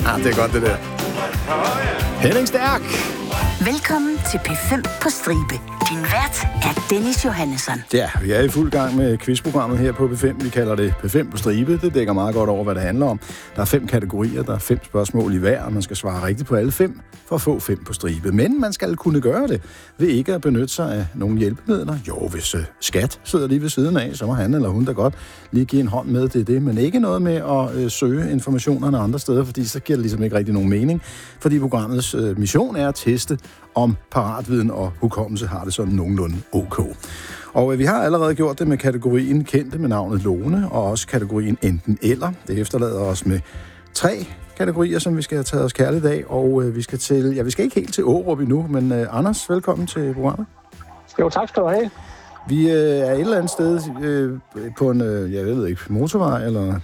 Det er godt, det der. Henning Stærk. Velkommen til P5 på Stribe. Din vært er Dennis Johannesson. Ja, vi er i fuld gang med quizprogrammet her på P5. Vi kalder det P5 på Stribe. Det dækker meget godt over, hvad det handler om. Der er 5 kategorier, der er 5 spørgsmål i hver, og man skal svare rigtigt på alle 5 for at få 5 på stribe. Men man skal kunne gøre det ved ikke at benytte sig af nogle hjælpemidler. Jo, hvis skat sidder lige ved siden af, så må han eller hun da godt lige give en hånd med til det. Men ikke noget med at søge informationerne andre steder, fordi så giver det ligesom ikke rigtig nogen mening. Fordi programmets mission er at teste, om paratviden og hukommelse har det sådan nogenlunde ok. Og vi har allerede gjort det med kategorien kendte med navnet Lone, og også kategorien enten eller. Det efterlader os med 3 kategorier, som vi skal have taget os kærligt af, og vi skal ikke helt til Aarup endnu, men Anders, velkommen til programmet. Jo, tak skal du have. Vi er et eller andet sted på en, jeg ved ikke, motorvej eller